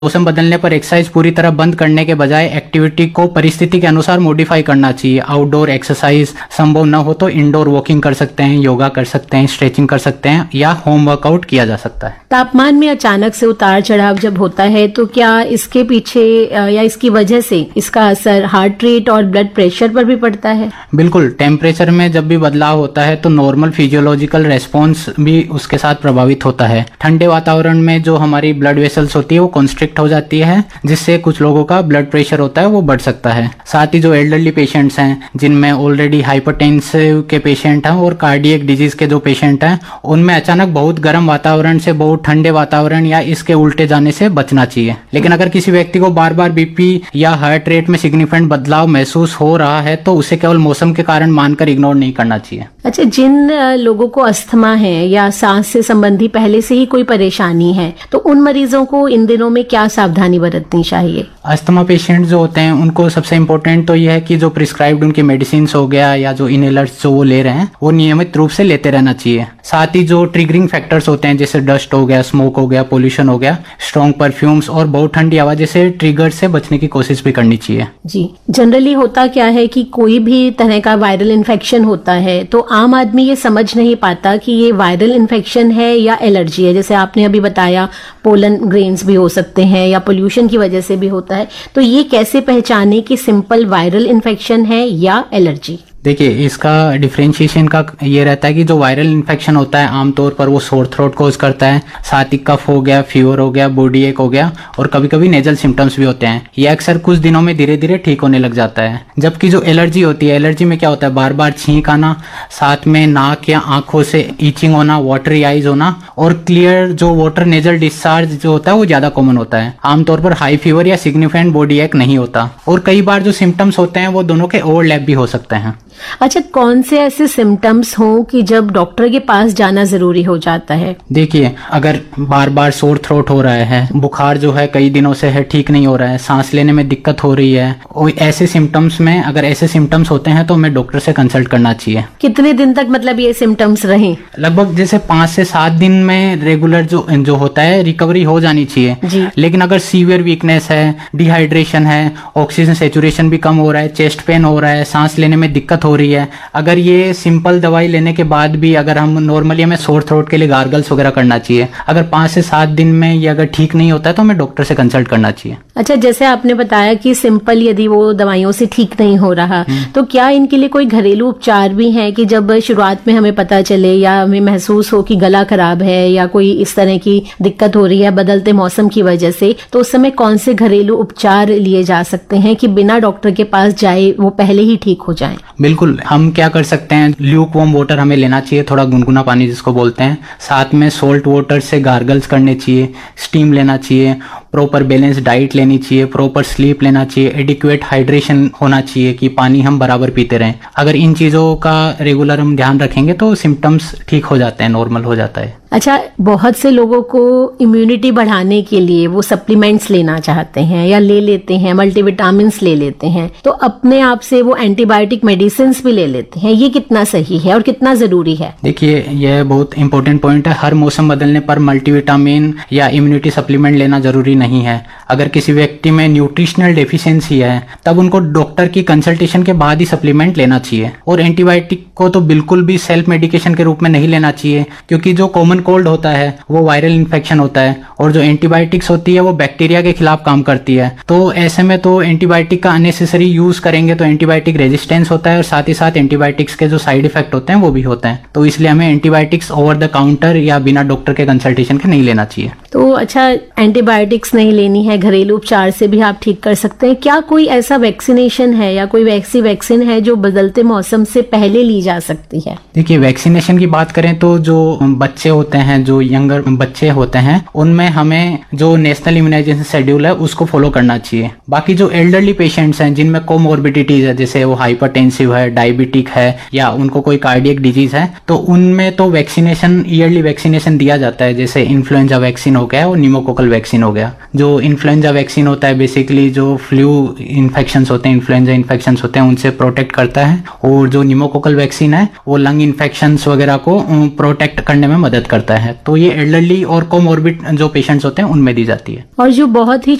मौसम बदलने पर एक्सरसाइज पूरी तरह बंद करने के बजाय एक्टिविटी को परिस्थिति के अनुसार मॉडिफाई करना चाहिए। आउटडोर एक्सरसाइज संभव न हो तो इंडोर वॉकिंग कर सकते हैं, योगा कर सकते हैं, स्ट्रेचिंग कर सकते हैं या होम वर्कआउट किया जा सकता है। तापमान में अचानक से उतार चढ़ाव जब होता है तो क्या इसके पीछे या इसकी वजह से इसका असर हार्ट रेट और ब्लड प्रेशर पर भी पड़ता है? बिल्कुल, टेम्परेचर में जब भी बदलाव होता है तो नॉर्मल फिजियोलॉजिकल रेस्पॉन्स भी उसके साथ प्रभावित होता है। ठंडे वातावरण में जो हमारी ब्लड वेसल्स होती है वो कॉन्स्ट्रिक्ट हो जाती है, जिससे कुछ लोगों का ब्लड प्रेशर होता है वो बढ़ सकता है। साथ ही जो एल्डरली पेशेंट्स हैं, जिनमें ऑलरेडी हाइपरटेंसिव के पेशेंट हैं और कार्डियक डिजीज के जो पेशेंट हैं, उनमें अचानक बहुत गर्म वातावरण से बहुत ठंडे वातावरण या इसके उल्टे जाने से बचना चाहिए। लेकिन अगर किसी व्यक्ति को बार बार बीपी या हार्ट रेट में सिग्निफिकेंट बदलाव महसूस हो रहा है तो उसे केवल मौसम के कारण मानकर इग्नोर नहीं करना चाहिए। अच्छा, जिन लोगों को अस्थमा है या सांस से संबंधी पहले से ही कोई परेशानी है तो उन मरीजों को इन दिनों में क्या सावधानी बरतनी चाहिए? अस्थमा पेशेंट जो होते हैं उनको सबसे इम्पोर्टेंट तो यह है कि जो प्रिस्क्राइब्ड उनकी मेडिसिन हो गया या जो इनहेलर्स जो वो ले रहे हैं वो नियमित रूप से लेते रहना चाहिए। साथ ही जो ट्रिगरिंग फैक्टर्स होते हैं जैसे डस्ट हो गया, स्मोक हो गया, पोल्यूशन हो गया, स्ट्रॉन्ग परफ्यूम्स और बहुत ठंडी हवा जैसे ट्रिगर से बचने की कोशिश भी करनी चाहिए। जी, जनरली होता क्या है कि कोई भी तरह का वायरल इन्फेक्शन होता है तो आम आदमी ये समझ नहीं पाता कि ये वायरल इन्फेक्शन है या एलर्जी है। जैसे आपने अभी बताया पोलन ग्रेन्स भी हो सकते हैं या पोल्यूशन की वजह से भी होता है, तो ये कैसे पहचाने कि सिंपल वायरल इन्फेक्शन है या एलर्जी? देखिए, इसका डिफरेंशिएशन का ये रहता है कि जो वायरल इन्फेक्शन होता है आमतौर पर वो सोर थ्रोट कोज करता है, साथ ही कफ हो गया, फीवर हो गया, बॉडी एक हो गया और कभी कभी नेजल सिम्टम्स भी होते हैं। ये अक्सर कुछ दिनों में धीरे धीरे ठीक होने लग जाता है। जबकि जो एलर्जी होती है, एलर्जी में क्या होता है, बार बार छींक आना, साथ में नाक या आंखों से ईचिंग होना, वाटरी आइज होना और क्लियर जो वाटर नेजल डिस्चार्ज जो होता है वो ज्यादा कॉमन होता है। आमतौर पर हाई फीवर या सिग्निफिकेंट बॉडी एक नहीं होता और कई बार जो सिम्टम्स होते हैं वो दोनों के ओवरलैप भी हो सकते हैं। अच्छा, कौन से ऐसे सिम्टम्स हों कि जब डॉक्टर के पास जाना जरूरी हो जाता है? देखिए, अगर बार बार सोर थ्रोट हो रहा है, बुखार जो है कई दिनों से है ठीक नहीं हो रहा है, सांस लेने में दिक्कत हो रही है, और ऐसे सिम्टम्स में अगर ऐसे सिम्टम्स होते हैं तो हमें डॉक्टर से कंसल्ट करना चाहिए। कितने दिन तक मतलब ये सिम्टम्स रहें? लगभग जैसे 5 से 7 दिन में रेगुलर जो होता है रिकवरी हो जानी चाहिए। लेकिन अगर सीवियर वीकनेस है, डिहाइड्रेशन है, ऑक्सीजन सेचुरेशन भी कम हो रहा है, चेस्ट पेन हो रहा है, सांस लेने में दिक्कत हो रही है, अगर ये सिंपल दवाई लेने के बाद भी अगर हम नॉर्मली हमें सोर थ्रोट के लिए गार्गल्स वगैरह करना चाहिए। अगर 5 से 7 दिन में ये अगर ठीक नहीं होता है तो हमें डॉक्टर से कंसल्ट करना चाहिए। अच्छा, जैसे आपने बताया कि सिंपल यदि वो दवाइयों से ठीक नहीं हो रहा तो क्या इनके लिए कोई घरेलू उपचार भी है कि जब शुरुआत में हमें पता चले या हमें महसूस हो कि गला खराब है या कोई इस तरह की दिक्कत हो रही है बदलते मौसम की वजह से, तो उस समय कौन से घरेलू उपचार लिए जा सकते हैं कि बिना डॉक्टर के पास जाए वो पहले ही ठीक हो जाए? बिल्कुल, हम क्या कर सकते हैं, ल्यूक वार्म वाटर हमें लेना चाहिए, थोड़ा गुनगुना पानी जिसको बोलते हैं, साथ में सोल्ट वाटर से गार्गल्स करने चाहिए, स्टीम लेना चाहिए, प्रॉपर बैलेंस डाइट लेनी चाहिए, प्रॉपर स्लीप लेना चाहिए, एडिक्वेट हाइड्रेशन होना चाहिए कि पानी हम बराबर पीते रहें। अगर इन चीज़ों का रेगुलर हम ध्यान रखेंगे तो सिम्टम्स ठीक हो जाते हैं, नॉर्मल हो जाता है। अच्छा, बहुत से लोगों को इम्यूनिटी बढ़ाने के लिए वो सप्लीमेंट्स लेना चाहते हैं या ले लेते हैं, मल्टीविटामिन्स ले लेते हैं, तो अपने आप से वो एंटीबायोटिक मेडिसिन भी ले लेते हैं। ये कितना सही है और कितना जरूरी है? देखिए, यह बहुत इंपॉर्टेंट पॉइंट है। हर मौसम बदलने पर मल्टीविटामिन या इम्यूनिटी सप्लीमेंट लेना जरूरी नहीं है। अगर किसी व्यक्ति में न्यूट्रिशनल डेफिशिएंसी है तब उनको डॉक्टर की कंसल्टेशन के बाद ही सप्लीमेंट लेना चाहिए। और एंटीबायोटिक को तो बिल्कुल भी सेल्फ मेडिकेशन के रूप में नहीं लेना चाहिए, क्योंकि जो कॉमन कोल्ड होता है वो वायरल इन्फेक्शन होता है और जो एंटीबायोटिक्स होती है वो बैक्टीरिया के खिलाफ काम करती है। तो ऐसे में तो एंटीबायोटिक का अननेसेसरी यूज करेंगे तो एंटीबायोटिक रेजिस्टेंस होता है और साथ ही साथ एंटीबायोटिक्स के जो साइड इफेक्ट होते हैं वो भी होते हैं। तो इसलिए हमें एंटीबायोटिक्स ओवर द काउंटर या बिना डॉक्टर के कंसल्टेशन के नहीं लेना चाहिए। तो अच्छा, एंटीबायोटिक्स नहीं लेनी है, घरेलू उपचार से भी आप ठीक कर सकते हैं। क्या कोई ऐसा वैक्सीनेशन है या कोई वैक्सी वैक्सीन है जो बदलते मौसम से पहले ली जा सकती है? देखिए, वैक्सीनेशन की बात करें तो जो बच्चे होते हैं, जो यंगर बच्चे होते हैं, उनमें हमें जो नेशनल इम्यूनाइजेशन शेड्यूल है उसको फॉलो करना चाहिए। बाकी जो एल्डरली पेशेंट्स हैं जिनमें कोमॉर्बिडिटीज है, जैसे वो हाइपरटेंसिव है, डायबिटिक है या उनको कोई कार्डियक डिजीज है, तो उनमें तो वैक्सीनेशन ईयरली वैक्सीनेशन दिया जाता है। जैसे इन्फ्लुएंजा वैक्सीन हो गया वो निमोकोकल वैक्सीन हो गया। जो इन्फ्लुएंजा वैक्सीन होता है बेसिकली जो फ्लू इन्फेक्शंस होते हैं, इन्फ्लुएंजा इन्फेक्शंस होते हैं उनसे प्रोटेक्ट करता है, और जो निमोकोकल वैक्सीन है वो लंग इन्फेक्शंस वगैरह को प्रोटेक्ट करने में मदद करता है। तो ये एल्डरली और कोमोर्बिड जो पेशेंट्स होते हैं उनमें दी जाती है। और जो बहुत ही